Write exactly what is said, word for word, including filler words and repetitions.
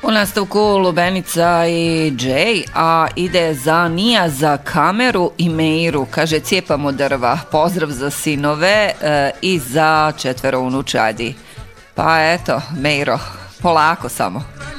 U nastavku Lubenica i Jay, a ide za Nija, za Kameru i Meiru. Kaže, cijepamo drva. Pozdrav za sinove e, i za četvero unučadi. Pa eto, Meiro, polako samo.